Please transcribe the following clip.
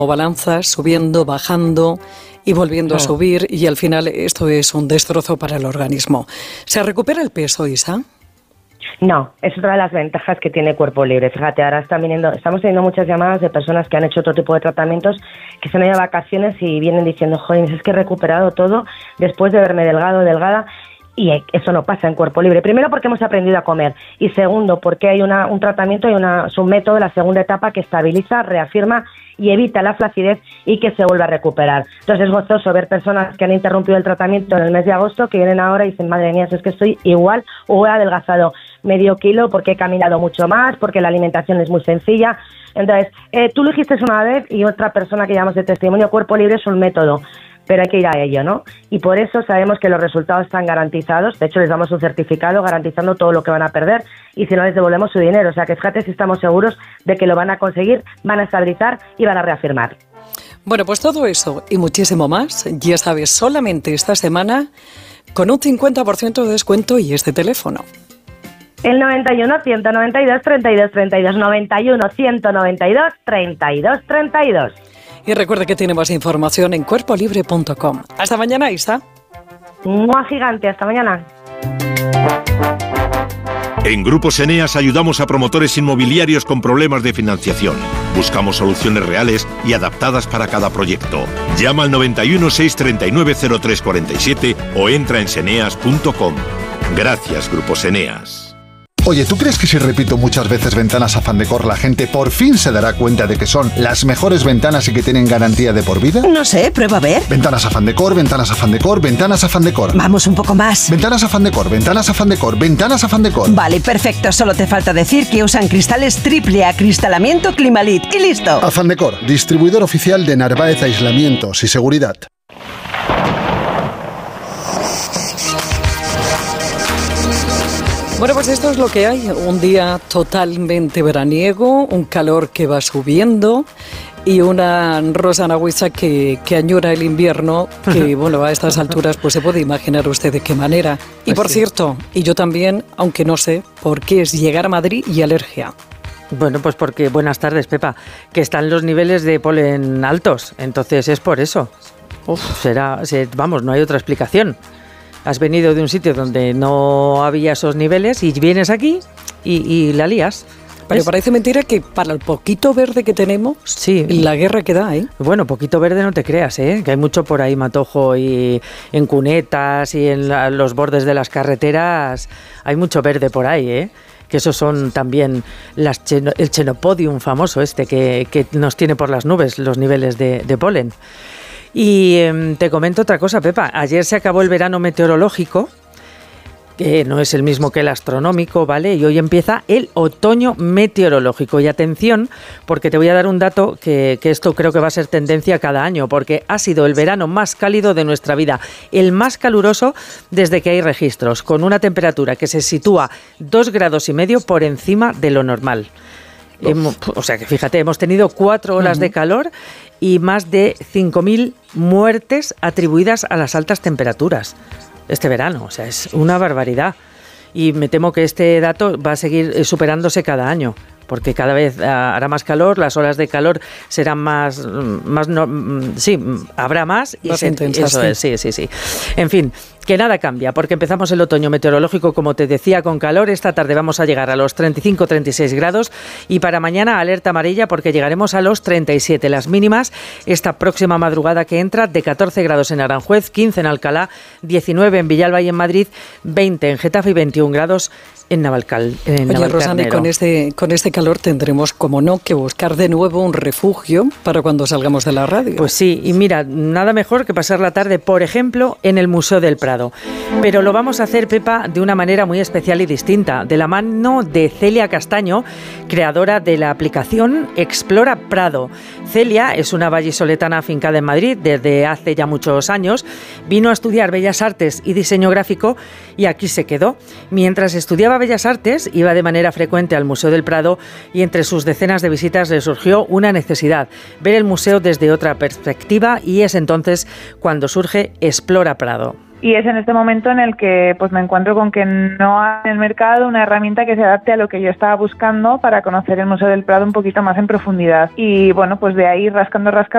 balanzas, subiendo, bajando y volviendo a subir, y al final esto es un destrozo para el organismo. ¿Se recupera el peso, Isa? No, es otra de las ventajas que tiene Cuerpo Libre. Fíjate, ahora estamos teniendo muchas llamadas de personas que han hecho otro tipo de tratamientos, que se han ido de vacaciones y vienen diciendo, joder, es que he recuperado todo después de verme delgada. Y eso no pasa en Cuerpo Libre. Primero, porque hemos aprendido a comer. Y segundo, porque hay un tratamiento, es un método, la segunda etapa, que estabiliza, reafirma y evita la flacidez y que se vuelva a recuperar. Entonces es gozoso ver personas que han interrumpido el tratamiento en el mes de agosto, que vienen ahora y dicen, madre mía, es que estoy igual o he adelgazado medio kilo porque he caminado mucho más, porque la alimentación es muy sencilla. Entonces, tú lo dijiste una vez y otra persona que llamamos de testimonio, Cuerpo Libre es un método, pero hay que ir a ello, ¿no? Y por eso sabemos que los resultados están garantizados. De hecho, les damos un certificado garantizando todo lo que van a perder, y si no, les devolvemos su dinero. O sea, que fíjate si estamos seguros de que lo van a conseguir, van a estabilizar y van a reafirmar. Bueno, pues todo eso y muchísimo más, ya sabes, solamente esta semana con un 50% de descuento y este teléfono. El 91 192 32 32, 91 192 32 32. Y recuerda que tiene más información en cuerpolibre.com. Hasta mañana, Isa. ¡Mua gigante! Hasta mañana. En Grupos Eneas ayudamos a promotores inmobiliarios con problemas de financiación. Buscamos soluciones reales y adaptadas para cada proyecto. Llama al 91 639 0347 o entra en seneas.com. Gracias, Grupos Eneas. Oye, ¿tú crees que si repito muchas veces Ventanas Afán Decor, la gente por fin se dará cuenta de que son las mejores ventanas y que tienen garantía de por vida? No sé, prueba a ver. Ventanas Afán Decor, Ventanas Afán Decor, Ventanas Afán Decor. Vamos un poco más. Ventanas Afán Decor, Ventanas Afán Decor, Ventanas Afán Decor. Vale, perfecto. Solo te falta decir que usan cristales triple acristalamiento Climalit y listo. Afán Decor, distribuidor oficial de Narváez Aislamientos y Seguridad. Bueno, pues esto es lo que hay. Un día totalmente veraniego, un calor que va subiendo y una Rosana Huiza que añora el invierno, que bueno, a estas alturas pues se puede imaginar usted de qué manera. Y por cierto, y yo también, aunque no sé por qué es llegar a Madrid y alergia. Bueno, pues porque, buenas tardes, Pepa, que están los niveles de polen altos, entonces es por eso. Vamos, no hay otra explicación. Has venido de un sitio donde no había esos niveles y vienes aquí y la lías. Pero parece mentira que para el poquito verde que tenemos, sí, la guerra que da, ¿eh? Bueno, poquito verde no te creas, ¿eh? Que hay mucho por ahí, Matojo, y en cunetas y en los bordes de las carreteras hay mucho verde por ahí, ¿eh? Que esos son también el Chenopodium famoso que nos tiene por las nubes los niveles de polen. Y te comento otra cosa, Pepa. Ayer se acabó el verano meteorológico, que no es el mismo que el astronómico, ¿vale? Y hoy empieza el otoño meteorológico. Y atención, porque te voy a dar un dato que esto creo que va a ser tendencia cada año, porque ha sido el verano más cálido de nuestra vida, el más caluroso desde que hay registros, con una temperatura que se sitúa 2,5 grados por encima de lo normal. O sea que fíjate, hemos tenido 4 horas de calor y más de 5.000 muertes atribuidas a las altas temperaturas este verano. O sea, es una barbaridad. Y me temo que este dato va a seguir superándose cada año, porque cada vez hará más calor, las olas de calor serán habrá más y más intensas. Eso es, sí. En fin, que nada cambia, porque empezamos el otoño meteorológico, como te decía, con calor. Esta tarde vamos a llegar a los 35-36 grados y para mañana alerta amarilla porque llegaremos a los 37. Las mínimas esta próxima madrugada que entra de 14 grados en Aranjuez, 15 en Alcalá, 19 en Villalba y en Madrid, 20 en Getafe y 21 grados en Navalcarnero. Oye, Rosana, y con este calor tendremos, como no, que buscar de nuevo un refugio para cuando salgamos de la radio. Pues sí, y mira, nada mejor que pasar la tarde, por ejemplo, en el Museo del Prado. Pero lo vamos a hacer, Pepa, de una manera muy especial y distinta, de la mano de Celia Castaño, creadora de la aplicación Explora Prado. Celia es una vallisoletana afincada en Madrid desde hace ya muchos años. Vino a estudiar Bellas Artes y Diseño Gráfico y aquí se quedó. Mientras estudiaba Bellas Artes, iba de manera frecuente al Museo del Prado y entre sus decenas de visitas le surgió una necesidad: ver el museo desde otra perspectiva, y es entonces cuando surge Explora Prado. Y es en este momento en el que pues me encuentro con que no hay en el mercado una herramienta que se adapte a lo que yo estaba buscando para conocer el Museo del Prado un poquito más en profundidad. Y bueno, pues de ahí rascando